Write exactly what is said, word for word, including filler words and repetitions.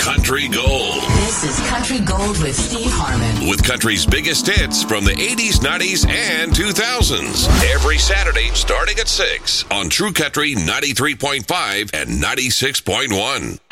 Country Gold. This is Country Gold with Steve Harmon. With country's biggest hits from the eighties, nineties, and two thousands. Every Saturday starting at six on True Country ninety-three point five and ninety-six point one.